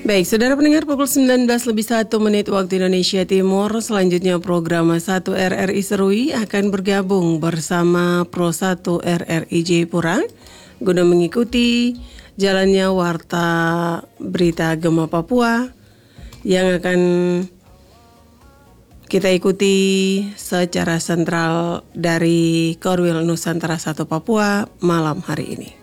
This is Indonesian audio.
Baik, saudara pendengar, pukul 19:01 waktu Indonesia Timur. Selanjutnya program 1 RRI Serui akan bergabung bersama Pro 1 RRI Jayapura guna mengikuti jalannya Warta Berita Gema Papua yang akan kita ikuti secara sentral dari Korwil Nusantara 1 Papua malam hari ini.